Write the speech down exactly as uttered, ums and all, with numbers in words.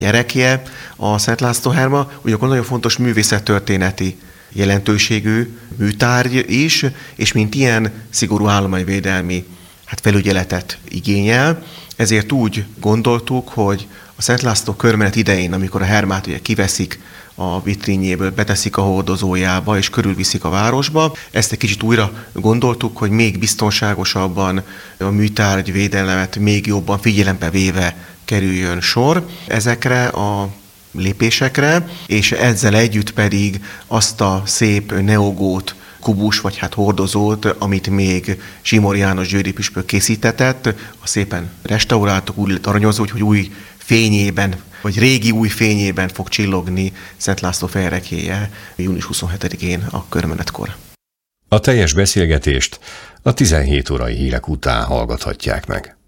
erekje a Szent László herma, ugyanakkor nagyon fontos művészettörténeti jelentőségű műtárgy is, és mint ilyen szigorú állományvédelmi hát felügyeletet igényel. Ezért úgy gondoltuk, hogy a Szent László körmenet idején, amikor a hermát ugye kiveszik a vitrínjéből, beteszik a hordozójába és körülviszik a városba, ezt egy kicsit újra gondoltuk, hogy még biztonságosabban a műtárgy védelmet még jobban figyelembe véve kerüljön sor ezekre a lépésekre, és ezzel együtt pedig azt a szép neogót kubus, vagy hát hordozót, amit még Zsimor János győri püspök készítetett, a szépen restauráltuk, úgy lett aranyozva, hogy új fényében, vagy régi új fényében fog csillogni Szent László fejerekélye június huszonhetedikén a körmenetkor. A teljes beszélgetést a tizenhét órai hírek után hallgathatják meg.